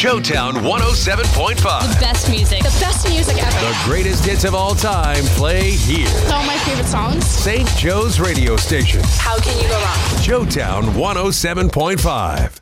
Showtown 107.5. The best music. The best music ever. The greatest hits of all time play here. Some of my favorite songs. St. Joe's radio station. How can you go wrong? Showtown 107.5.